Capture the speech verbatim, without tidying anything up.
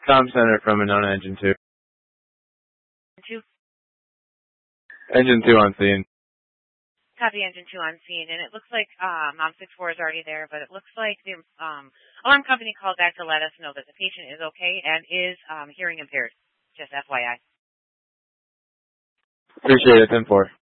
Com center from Monona Engine two. Two. Engine two on scene. Copy engine two on scene, and it looks like um, Mom six four is already there, but it looks like the um, alarm company called back to let us know that the patient is okay and is um, hearing impaired. Just F Y I. Appreciate it, ten four.